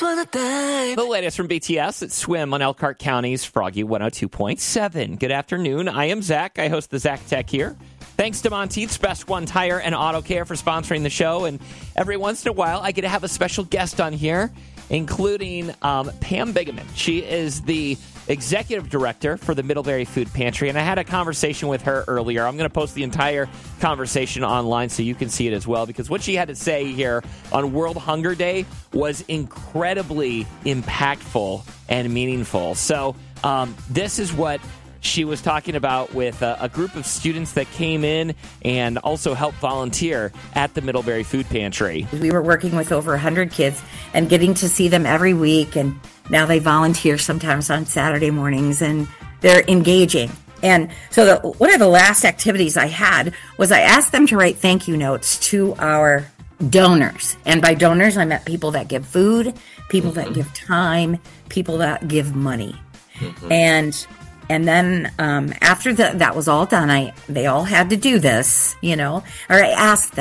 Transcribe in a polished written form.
The latest from BTS at Swim on Elkhart County's Froggy 102.7. Good afternoon. I am Zach. I host the Zach Tech here. Thanks to Monteith's Best One Tire and Auto Care for sponsoring the show. And every once in a while, I get to have a special guest on here, including Pam Bigeman. She is the executive director for the Middlebury Food Pantry, and I had a conversation with her earlier. I'm going to post the entire conversation online so you can see it as well, because what she had to say here on World Hunger Day was incredibly impactful and meaningful. So this is what she was talking about with a group of students that came in and also helped volunteer at the Middlebury Food Pantry. We were working with over 100 kids and getting to see them every week, and now they volunteer sometimes on Saturday mornings, and they're engaging. And so one of the last activities I had was I asked them to write thank you notes to our donors. And by donors, I meant people that give food, people that give time, people that give money. And then after that was all done, they all had to do this, or I asked them.